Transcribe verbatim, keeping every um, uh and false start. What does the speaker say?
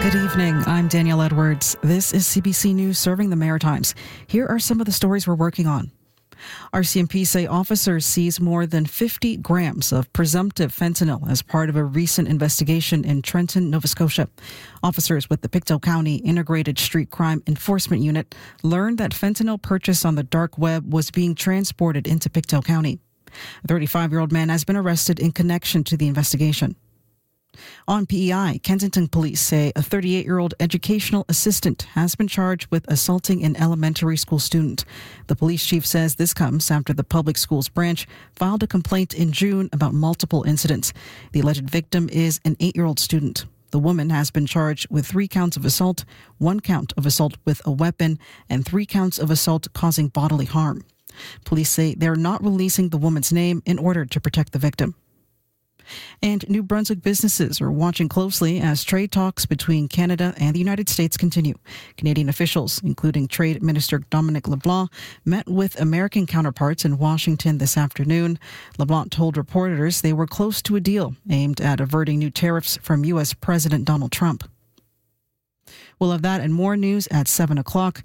Good evening. I'm Danielle Edwards. This is C B C News serving the Maritimes. Here are some of the stories we're working on. R C M P say officers seized more than fifty grams of presumptive fentanyl as part of a recent investigation in Trenton, Nova Scotia. Officers with the Pictou County Integrated Street Crime Enforcement Unit learned that fentanyl purchased on the dark web was being transported into Pictou County. A thirty-five-year-old man has been arrested in connection to the investigation. On P E I, Kensington police say a thirty-eight-year-old educational assistant has been charged with assaulting an elementary school student. The police chief says this comes after the public schools branch filed a complaint in June about multiple incidents. The alleged victim is an eight-year-old student. The woman has been charged with three counts of assault, one count of assault with a weapon, and three counts of assault causing bodily harm. Police say they're not releasing the woman's name in order to protect the victim. And New Brunswick businesses are watching closely as trade talks between Canada and the United States continue. Canadian officials, including Trade Minister Dominic LeBlanc, met with American counterparts in Washington this afternoon. LeBlanc told reporters they were close to a deal aimed at averting new tariffs from U S President Donald Trump. We'll have that and more news at seven o'clock.